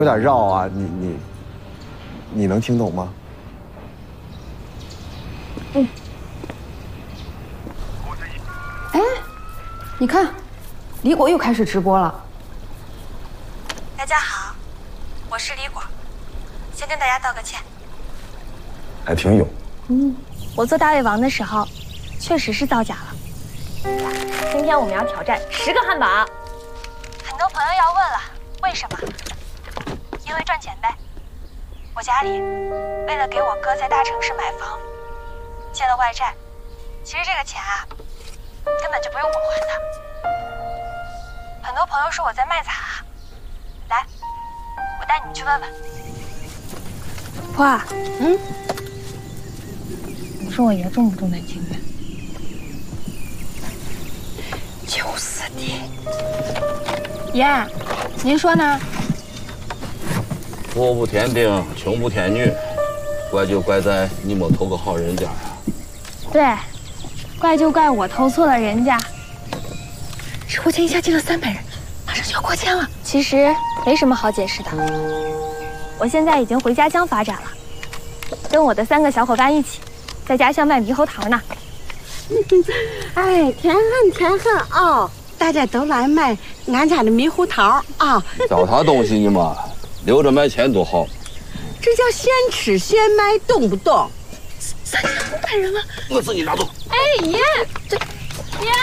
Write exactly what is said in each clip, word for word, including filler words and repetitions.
有点绕啊，你你你能听懂吗？ 嗯。哎，你看，李果又开始直播了。 大家好，我是李果，先跟大家道个歉。 还挺勇。 嗯，我做大胃王的时候，确实是造假了。今天我们要挑战十个汉堡。很多朋友要问了，为什么？因为赚钱呗。我家里为了给我哥在大城市买房，借了外债。其实这个钱啊，根本就不用我还的。很多朋友说我在卖惨啊，来，我带你们去问问。婆啊，嗯，你说我爷重不重男轻女？就是的。爷，您说呢？ 富不天丁，穷不天女，怪就怪在你没投个好人家呀。 对，怪就怪我投错了人家。直播间一下进了三百人，马上就要过千了。其实没什么好解释的，我现在已经回家乡发展了，跟我的三个小伙伴一起，在家乡卖猕猴桃呢。 哎，天很天很啊！大家都来买俺家的猕猴桃啊！ 糟蹋东西你嘛，留着卖钱多好。 这叫现吃现卖，懂不懂？ 三千五百人了， 我自己拿走。 哎爷，这爷，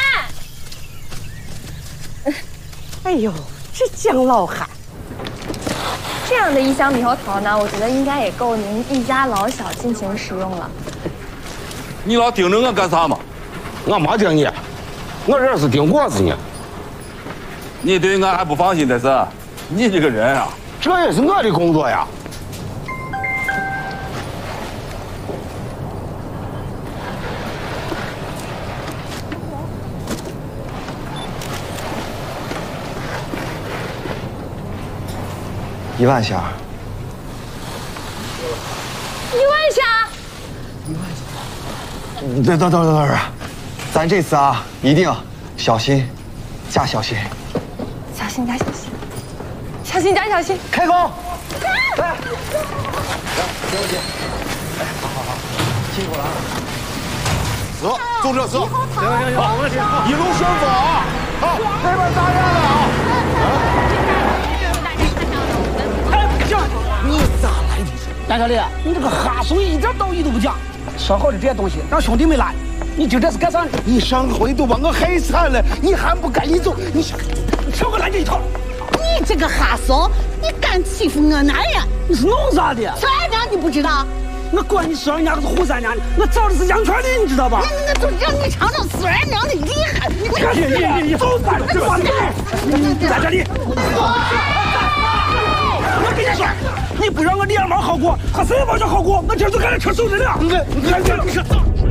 哎呦，这姜老汉， 这样的一箱猕猴桃呢，我觉得应该也够您一家老小尽情食用了。 你老盯着我干啥嘛？ 我没盯你，我这是盯果子呢。 你对俺还不放心的是？你这个人啊， 这也是我的工作呀。 一万箱。 一万箱。 等等等等等，咱这次啊，一定小心加小心。 小心加小心，小心加小心。 开工！来， 小心！ 哎，好好好，辛苦了啊！ 死，就这死！行行行，我一路顺风啊！好，那边咋样了啊？ 你咋来的？大小李，你这个哈怂一点道义都不讲，说好的这些东西让兄弟们来，你今这是干啥呢？ 你上回都把我害惨了，你还不赶紧走？你你瞧我来这一套！ 你这个哈怂，你敢欺负我男人？ 你是弄啥的？ 三娘你不知道？ 我管你十二娘可是扈三娘的，我找的是杨泉的，你知道吧？ 那那就让你尝尝四二娘的厉害！你看你你你走吧，这完了！在这里。我跟你说，你不让我脸毛好过，他谁毛就好过。我今儿就开始吃手指了。你看，你看，你看。